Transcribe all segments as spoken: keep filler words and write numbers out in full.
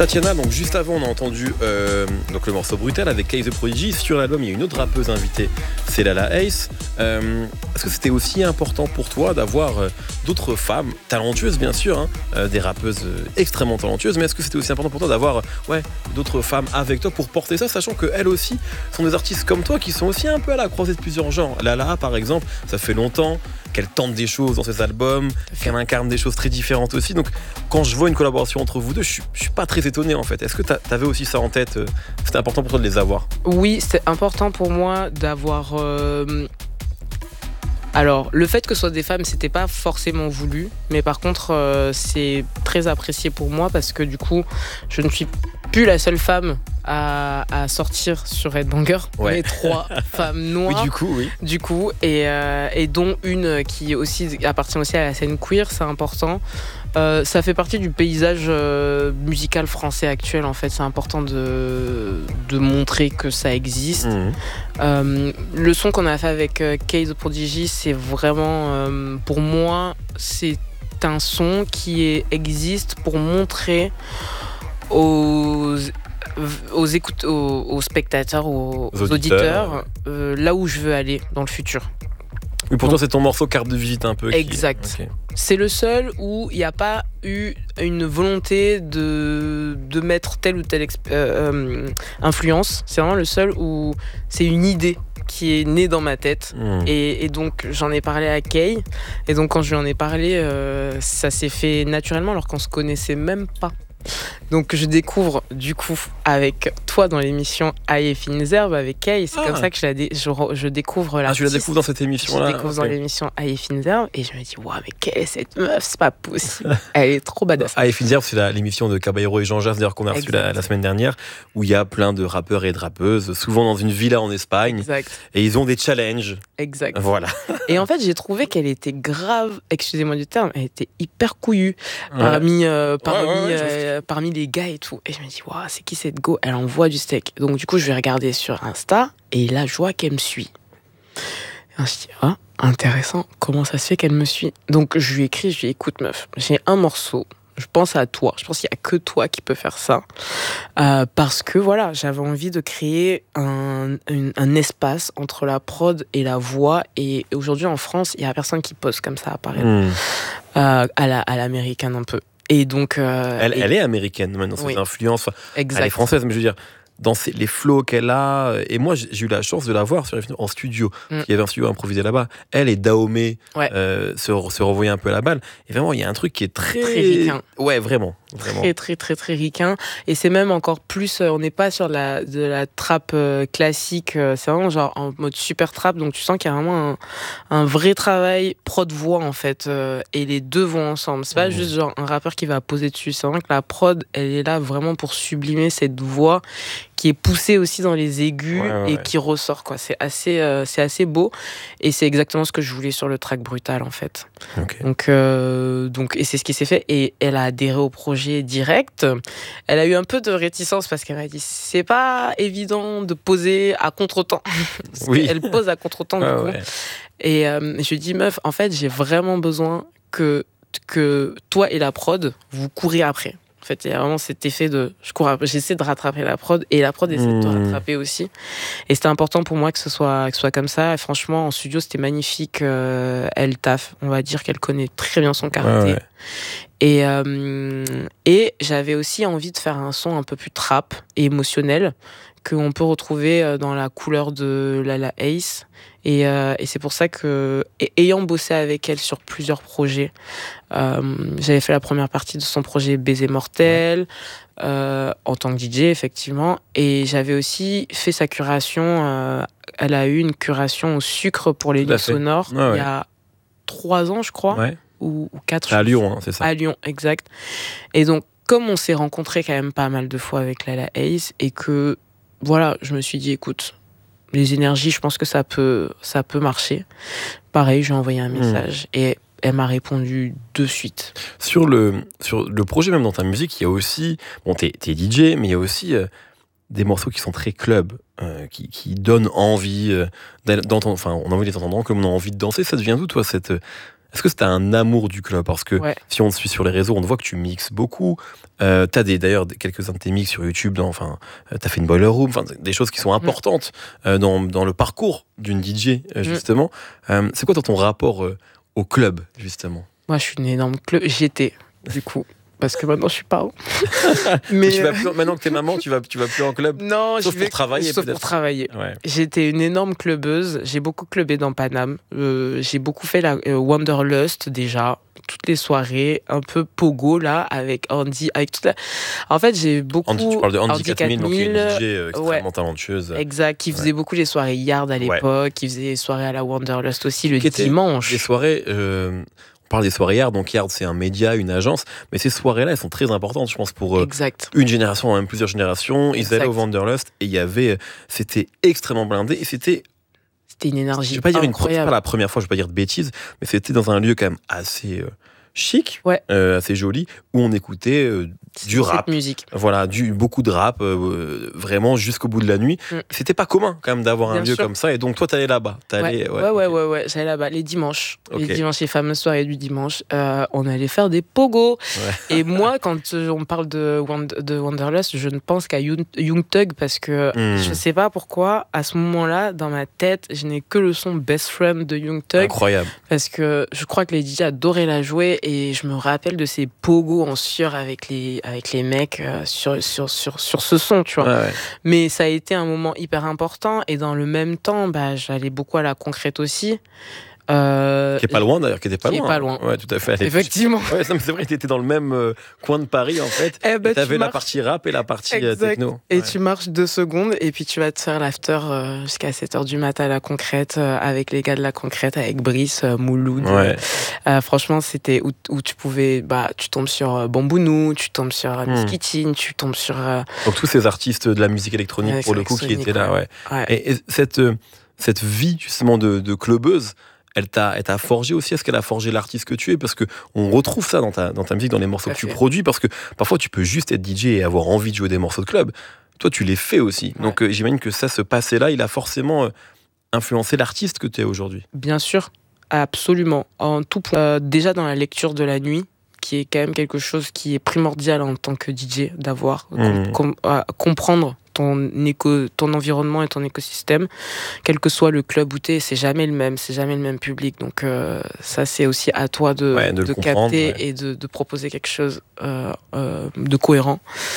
Tatiana, donc juste avant on a entendu euh, donc le morceau Brutal avec Kay The Prodigy. Sur l'album il y a une autre rappeuse invitée, c'est Lala Ace. Euh, est-ce que c'était aussi important pour toi d'avoir euh, d'autres femmes talentueuses bien sûr, hein, euh, des rappeuses euh, extrêmement talentueuses, mais est-ce que c'était aussi important pour toi d'avoir euh, ouais, d'autres femmes avec toi pour porter ça, sachant qu'elles aussi sont des artistes comme toi qui sont aussi un peu à la croisée de plusieurs genres. Lala par exemple, ça fait longtemps qu'elle tente des choses dans ses albums, qu'elle incarne des choses très différentes aussi. Donc quand je vois une collaboration entre vous deux, je suis, je suis pas très étonné en fait. Est-ce que t'avais aussi ça en tête? C'était important pour toi de les avoir? Oui, c'est important pour moi d'avoir... Euh... Alors, le fait que ce soit des femmes, c'était pas forcément voulu, mais par contre, euh, c'est très apprécié pour moi parce que du coup, je ne suis plus la seule femme à, à sortir sur Headbanger, ouais. Mais trois femmes noires. Oui, du coup, oui. Du coup, et, euh, et dont une qui aussi appartient aussi à la scène queer, c'est important. Euh, ça fait partie du paysage euh, musical français actuel en fait. C'est important de, de montrer que ça existe. Mmh. Euh, le son qu'on a fait avec euh, Kay The Prodigy, c'est vraiment euh, pour moi c'est un son qui est, existe pour montrer aux aux, écoutes, aux, aux spectateurs, aux, aux auditeurs, auditeurs euh, là où je veux aller dans le futur. Oui, pour Donc, toi, c'est ton morceau carte de visite un peu. Exact. Qui... Okay. C'est le seul où il n'y a pas eu une volonté de, de mettre telle ou telle exp- euh, influence. C'est vraiment le seul où c'est une idée qui est née dans ma tête. Mmh. Et, et donc, j'en ai parlé à Kay. Et donc, quand je lui en ai parlé, euh, ça s'est fait naturellement alors qu'on ne se connaissait même pas. Donc je découvre du coup avec toi dans l'émission Aïe et Fines Herbes avec Kay, c'est ah. comme ça que je, la dé- je, re- je découvre l'artiste. Ah, je la découvre dans cette émission-là. Je découvre okay. dans l'émission Aïe et Fines Herbes et je me dis waouh, mais quelle est cette meuf, c'est pas possible. Elle est trop badass. Aïe et Fines Herbes, c'est la, l'émission de Caballero et Jean Jas d'ailleurs qu'on a reçu la, la semaine dernière, où il y a plein de rappeurs et de rappeuses, souvent dans une villa en Espagne. Exact. Et ils ont des challenges. Exact. Voilà. Et en fait, j'ai trouvé qu'elle était grave, excusez-moi du terme, elle était hyper couillue ouais. parmi euh, parmi ouais, ouais, euh, parmi les gars et tout. Et je me dis, waouh, c'est qui cette go? Elle envoie du steak. Donc, du coup, je vais regarder sur Insta et là, je vois qu'elle me suit. Et je me dis, ah, intéressant, comment ça se fait qu'elle me suit? Donc, je lui écris, je lui dis, écoute, meuf, j'ai un morceau. Je pense à toi. Je pense qu'il n'y a que toi qui peux faire ça. Euh, parce que, voilà, j'avais envie de créer un, un, un espace entre la prod et la voix. Et aujourd'hui, en France, il n'y a personne qui pose comme ça, apparaît. Mmh. Euh, à, la, à l'américaine, un peu. Et donc, euh, elle, et... elle est américaine maintenant, ses oui. influences. Exact. Elle est française, mais je veux dire, dans ses, les flows qu'elle a. Et moi, j'ai, j'ai eu la chance de la voir sur, en studio. Mm. Il y avait un studio improvisé là-bas. Elle et Dahomey ouais. euh, se, se revoyaient un peu à la balle. Et vraiment, il y a un truc qui est très. Très ricain. Ouais, vraiment. Vraiment. Très, très, très, très ricain. Et c'est même encore plus. Euh, on n'est pas sur de la, de la trap euh, classique. Euh, c'est vraiment genre en mode super trap. Donc tu sens qu'il y a vraiment un, un vrai travail prod-voix en fait. Euh, et les deux vont ensemble. C'est pas mmh. juste genre un rappeur qui va poser dessus. C'est vraiment que la prod, elle est là vraiment pour sublimer cette voix qui est poussée aussi dans les aigus ouais, ouais, et ouais. qui ressort, quoi. C'est assez, euh, c'est assez beau. Et c'est exactement ce que je voulais sur le track Brutal en fait. Okay. Donc, euh, donc, et c'est ce qui s'est fait. Et elle a adhéré au projet direct. Elle a eu un peu de réticence parce qu'elle m'a dit c'est pas évident de poser à contre-temps. Oui. Elle pose à contre-temps du ah, coup. Ouais. Et euh, je lui dis meuf, en fait, j'ai vraiment besoin que, que toi et la prod, vous courez après. En fait, il y a vraiment cet effet de je cours après, j'essaie de rattraper la prod et la prod essaie mmh. de te rattraper aussi. Et c'était important pour moi que ce soit, que ce soit comme ça. Et franchement, en studio, c'était magnifique. Euh, elle taffe. On va dire qu'elle connaît très bien son karaté. Ouais, ouais. Et, euh, et j'avais aussi envie de faire un son un peu plus trap et émotionnel qu'on peut retrouver dans la couleur de Lala Ace. Et, euh, et c'est pour ça que, et, ayant bossé avec elle sur plusieurs projets, euh, j'avais fait la première partie de son projet Baiser Mortel, euh, en tant que D J, effectivement. Et j'avais aussi fait sa curation. Euh, elle a eu une curation au sucre pour les livres sonores ouais, ouais. il y a trois ans, je crois. Ouais. Ou, ou quatre. À Lyon, hein, c'est ça. À Lyon, exact. Et donc, comme on s'est rencontrés quand même pas mal de fois avec Lala Ace, et que, voilà, je me suis dit, écoute, les énergies, je pense que ça peut, ça peut marcher. Pareil, je lui ai envoyé un message, mmh. et elle m'a répondu de suite. Sur le, sur le projet, même dans ta musique, il y a aussi, bon, t'es, t'es D J, mais il y a aussi euh, des morceaux qui sont très club, euh, qui, qui donnent envie euh, d'entendre, enfin, on a envie de les entendre, comme on a envie de danser. Ça devient d'où, toi, cette... Est-ce que c'était un amour du club? Parce que Ouais. si on te suit sur les réseaux, on te voit que tu mixes beaucoup. Euh, tu as d'ailleurs des- quelques-uns de tes mix sur YouTube. Dans, enfin, tu as fait une boiler room, enfin, des choses qui sont importantes euh, dans, dans le parcours d'une D J, euh, justement. Euh, c'est quoi toi, ton rapport euh, au club, justement? Moi, je suis une énorme club. J'étais, du coup. Parce que maintenant, je suis parent. Mais Mais tu vas euh, plus, maintenant que t'es maman, tu vas, tu vas plus en club? non, Sauf je vais pour travailler, sauf peut-être. pour travailler. Ouais. J'étais une énorme clubeuse. J'ai beaucoup clubé dans Paname. Euh, j'ai beaucoup fait la euh, Wanderlust déjà. Toutes les soirées, un peu pogo là, avec Andy, avec toute la... En fait, j'ai beaucoup. Andy, tu parles de Andy, Andy quatre mille, donc qui est une quatre mille, D J euh, extrêmement ouais. talentueuse. Exact, qui faisait Ouais. beaucoup les soirées Yard à Ouais. l'époque, qui faisait les soirées à la Wanderlust aussi le Qui étaient dimanche. Des soirées. euh, on parle des soirées Yard, donc Yard c'est un média, une agence, mais ces soirées-là, elles sont très importantes, je pense, pour euh, Exact. une génération, même plusieurs générations. Ils Exact. allaient au Wanderlust et il y avait, c'était extrêmement blindé et c'était, C'était une énergie je vais pas dire une, c'est incroyable. pas la première fois, je vais pas dire de bêtises, mais c'était dans un lieu quand même assez euh, chic, Ouais. euh, assez joli, où on écoutait euh, du Cette rap. musique. Voilà, du, beaucoup de rap, euh, vraiment jusqu'au bout de la nuit. Mm. C'était pas commun quand même d'avoir un Bien lieu sûr. comme ça. Et donc toi, t'allais là-bas. T'allais, Ouais, ouais, ouais, ok. ouais, ouais. J'allais là-bas les dimanches. Ok. Les dimanches, les fameuses soirées du dimanche. Euh, on allait faire des pogos. Ouais. Et moi, quand euh, on parle de, Wand- de Wanderlust, je ne pense qu'à Young, Young Thug parce que Mm. je sais pas pourquoi, à ce moment-là, dans ma tête, je n'ai que le son Best Friend de Young Thug Incroyable. parce que je crois que les D J adoraient la jouer et je me rappelle de ces pogos en sueur avec les, avec les mecs euh, sur, sur, sur, sur ce son, tu vois. Ouais, ouais. Mais ça a été un moment hyper important et dans le même temps, bah, j'allais beaucoup à la concrète aussi. Euh, Qui est pas loin d'ailleurs, qui était pas qui est loin. pas loin. Ouais, tout à fait. Elle est- Effectivement. Ouais, non, mais c'est vrai, t'étais dans le même euh, coin de Paris en fait. Eh ben, Et t'avais tu la marches- partie rap et la partie euh, Exact. techno. Et Ouais. tu marches deux secondes et puis tu vas te faire l'after euh, jusqu'à sept heures du matin à la concrète euh, avec les gars de la concrète, avec Brice, euh, Mouloud. Ouais. Euh, franchement, c'était où, où tu pouvais, bah, tu tombes sur euh, Bambounou, tu tombes sur euh, Hmm. Miskitine, tu tombes sur. euh, Donc tous ces artistes de la musique électronique Ouais, pour le coup qui électronique, étaient là, ouais. ouais. Et, et cette, euh, cette vie justement de, de clubeuse, elle t'a, elle t'a forgé aussi. Est-ce qu'elle a forgé l'artiste que tu es? Parce que on retrouve ça dans ta, dans ta musique, dans les morceaux Tout à que tu fait. produis. Parce que parfois tu peux juste être D J et avoir envie de jouer des morceaux de club. Toi, tu les fais aussi. Ouais. Donc euh, j'imagine que ça, ce passé-là, il a forcément euh, influencé l'artiste que tu es aujourd'hui. Bien sûr, absolument. En tout point. Euh, déjà dans la lecture de la nuit, qui est quand même quelque chose qui est primordial en tant que D J, d'avoir, Mmh. com- com- à comprendre ton, éco, ton environnement et ton écosystème, quel que soit le club où t'es, c'est jamais le même, c'est jamais le même public. Donc euh, ça, c'est aussi à toi de, Ouais, de le de comprendre, capter ouais. et de, de proposer quelque chose euh, euh, de cohérent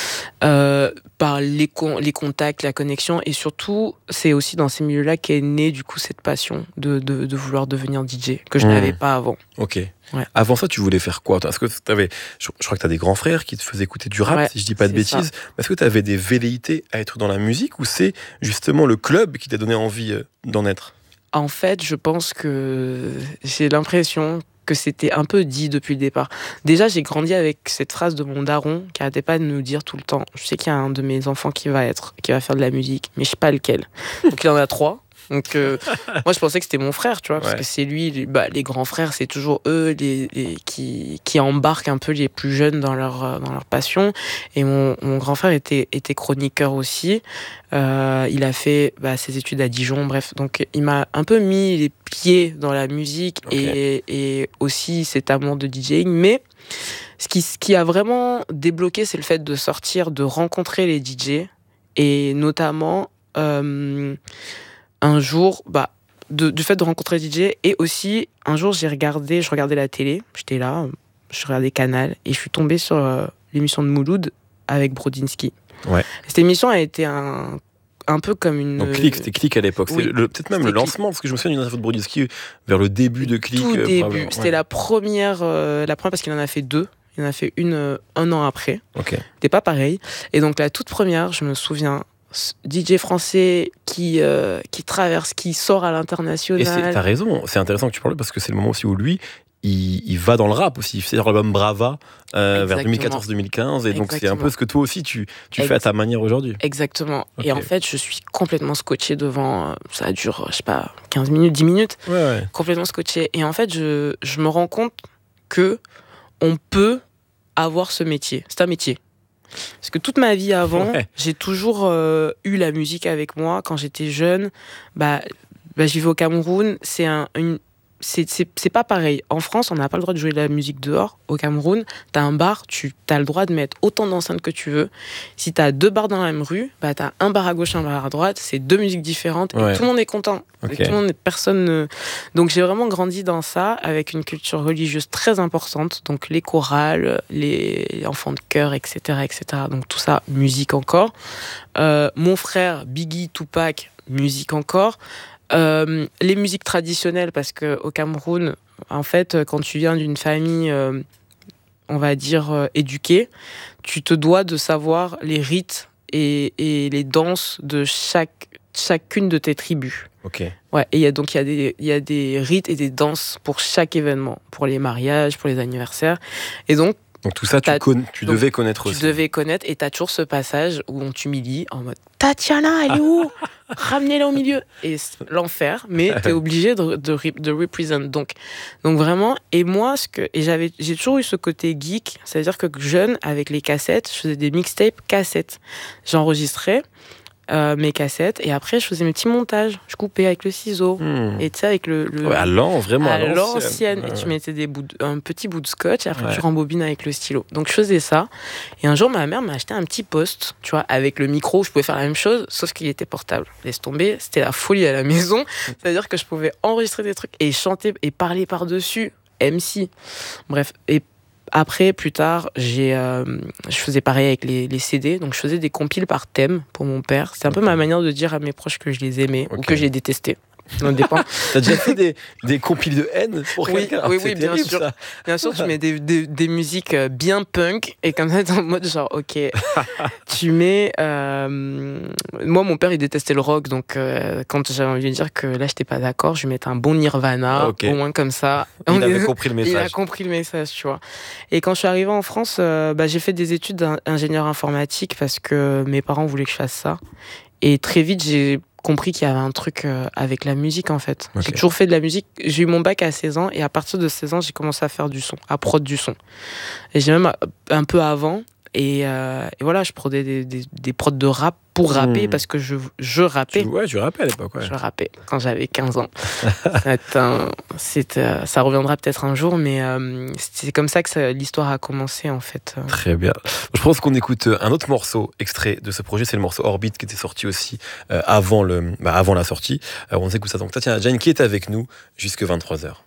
euh, par les, con- les contacts, la connexion. Et surtout, c'est aussi dans ces milieux-là qu'est née du coup cette passion de, de, de vouloir devenir D J, que je Mmh. n'avais pas avant. Ok. Ouais. Avant ça, tu voulais faire quoi? Est-ce que t'avais, je, je crois que tu as des grands frères qui te faisaient écouter du rap, Ouais, si je dis pas de c'est ça. bêtises. Est-ce que tu avais des velléités à être dans la musique ou c'est justement le club qui t'a donné envie euh, d'en être? En fait, je pense que j'ai l'impression que c'était un peu dit depuis le départ. Déjà, j'ai grandi avec cette phrase de mon daron qui arrêtait pas de nous dire tout le temps. Je sais qu'il y a un de mes enfants qui va être, qui va faire de la musique, mais je sais pas lequel. Donc il y en a trois. Donc euh, moi je pensais que c'était mon frère, tu vois, parce Ouais. que c'est lui. Les, bah, les grands frères, c'est toujours eux les, les- qui qui embarquent un peu les plus jeunes dans leur euh, dans leur passion. Et mon, mon grand frère était était chroniqueur aussi. Euh, il a fait bah, ses études à Dijon, bref. Donc il m'a un peu mis les pieds dans la musique Ok. et et aussi cet amour de DJing. Mais ce qui ce qui a vraiment débloqué, c'est le fait de sortir, de rencontrer les D J et notamment euh, un jour, bah, de, du fait de rencontrer D J, et aussi un jour j'ai regardé, je regardais la télé, j'étais là, je regardais Canal, et je suis tombée sur euh, l'émission de Mouloud avec Brodinski. Ouais. Cette émission a été un, un peu comme une... Donc Click, c'était Click à l'époque. oui. C'était le- peut-être même le C'était Click. lancement, parce que je me souviens d'une interview de Brodinski vers le début de Click. tout euh, début, probablement. c'était Ouais. la première, euh, la première parce qu'il en a fait deux, il en a fait une euh, un an après, Ok. c'était pas pareil, et donc la toute première, je me souviens, D J français qui, euh, qui traverse, qui sort à Et c'est- l'international. t'as raison, c'est intéressant que tu parles parce que c'est le moment aussi où lui, il, il va dans le rap aussi. C'est l'album Brava euh, vers Exactement. deux mille quatorze deux mille quinze. Et donc c'est un Exactement. peu ce que toi aussi tu, tu Ex- fais à ta manière aujourd'hui. Exactement. Ok. Et en fait, je suis complètement scotché devant. euh, Ça dure, je sais pas, quinze minutes, dix minutes. Ouais, ouais. Complètement scotché. Et en fait, je, je me rends compte que on peut avoir ce métier. C'est un métier. Parce que toute ma vie avant, Ouais. j'ai toujours euh, eu la musique avec moi. Quand j'étais jeune, bah, bah, je vivais au Cameroun. C'est un, une, c'est, c'est, c'est pas pareil. En France, on n'a pas le droit de jouer de la musique dehors. Au Cameroun, t'as un bar, tu as le droit de mettre autant d'enceintes que tu veux. Si t'as deux bars dans la même rue, bah t'as un bar à gauche, un bar à droite. C'est deux musiques différentes Ouais. et tout le monde est content. Okay. Et tout le monde, personne. Ne... Donc j'ai vraiment grandi dans ça, avec une culture religieuse très importante. Donc les chorales, les enfants de chœur, et cetera, et cetera. Donc tout ça, musique encore. Euh, mon frère, Biggie, Tupac, musique encore. Euh, les musiques traditionnelles, parce qu'au Cameroun, en fait, quand tu viens d'une famille, euh, on va dire, euh, éduquée, tu te dois de savoir les rites et, et les danses de chaque, chacune de tes tribus. Ok. Ouais, et y a, donc il y, a des, y a des rites et des danses pour chaque événement, pour les mariages, pour les anniversaires. Et donc, Donc tout ça, tu, con... tu donc, devais connaître tu aussi. Tu devais connaître, et tu as toujours ce passage où on t'humilie en mode « Tatiana, elle est où ? Ramenez-la au milieu !» Et l'enfer, mais tu es obligé de, de, de represent. Donc, donc vraiment, et moi, ce que, et j'avais, j'ai toujours eu ce côté geek, c'est-à-dire que jeune, avec les cassettes, je faisais des mixtapes cassettes. J'enregistrais Euh, mes cassettes, et après je faisais mes petits montages, je coupais avec le ciseau, mmh. et tu sais, avec le, le ouais, à l'an, vraiment à, à l'ancienne, l'ancienne. Ouais. Et tu ouais. mettais des bouts de, un petit bout de scotch, et après ouais. tu rembobines avec le stylo. Donc je faisais ça, et un jour ma mère m'a acheté un petit poste, tu vois, avec le micro, je pouvais faire la même chose, sauf qu'il était portable. Laisse tomber, c'était la folie à la maison, c'est-à-dire que je pouvais enregistrer des trucs et chanter et parler par-dessus, M C. Bref, et après, plus tard, j'ai, euh, je faisais pareil avec les, les C D. Donc, je faisais des compiles par thème pour mon père. C'est un okay. peu ma manière de dire à mes proches que je les aimais okay. ou que je les détestais. Ça dépend. T'as déjà fait des, des compiles de haine pour oui, quelqu'un? Oui, c'est oui, bien terrible, sûr. Ça. Bien sûr, tu mets des, des, des musiques bien punk, et comme ça, t'es en mode genre, ok, tu mets... Euh... Moi, mon père, il détestait le rock, donc euh, quand j'avais envie de dire que là, j'étais pas d'accord, je lui mettais un bon Nirvana, okay. au moins comme ça. Il avait est... compris le message. Il a compris le message, tu vois. Et quand je suis arrivée en France, euh, bah, j'ai fait des études d'ingénieur informatique parce que mes parents voulaient que je fasse ça. Et très vite, j'ai compris qu'il y avait un truc euh, avec la musique, en fait. Okay. J'ai toujours fait de la musique. J'ai eu mon bac à seize ans, et à partir de seize ans, j'ai commencé à faire du son, à prod du son. Et j'ai même un peu avant, et, euh, et voilà, je prodais des, des, des prods de rap pour rapper, mmh. parce que je, je rappais. Tu, ouais, tu rappais à l'époque, ouais. Je rappais quand j'avais quinze ans. c'est un, c'est, euh, ça reviendra peut-être un jour, mais euh, c'est comme ça que ça, l'histoire a commencé, en fait. Très bien. Je pense qu'on écoute un autre morceau extrait de ce projet, c'est le morceau Orbit, qui était sorti aussi euh, avant, le, bah, avant la sortie. Euh, on écoute ça. Donc, Tatiana Jane qui est avec nous jusque vingt-trois heures.